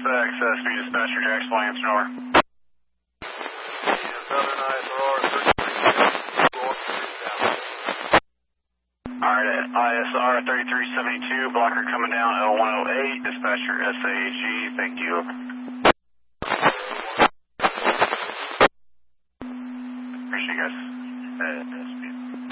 access me dispatcher Jackson Williams, over. Southern ISR 3372, Alright, at ISR 3372, blocker coming down L108, dispatcher SAG, thank you.